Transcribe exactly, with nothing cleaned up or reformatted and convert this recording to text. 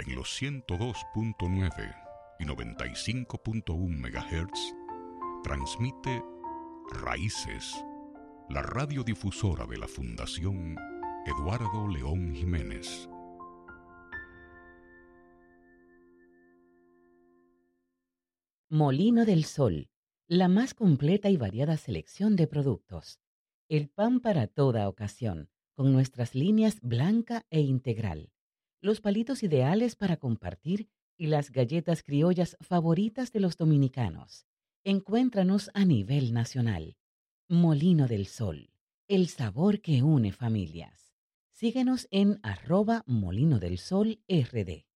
En los ciento dos punto nueve y noventa y cinco punto uno megahertz transmite Raíces, la radiodifusora de la Fundación Eduardo León Jiménez. Molino del Sol, la más completa y variada selección de productos. El pan para toda ocasión, con nuestras líneas blanca e integral. Los palitos ideales para compartir y las galletas criollas favoritas de los dominicanos. Encuéntranos a nivel nacional. Molino del Sol, el sabor que une familias. Síguenos en arroba Molino del Sol R D.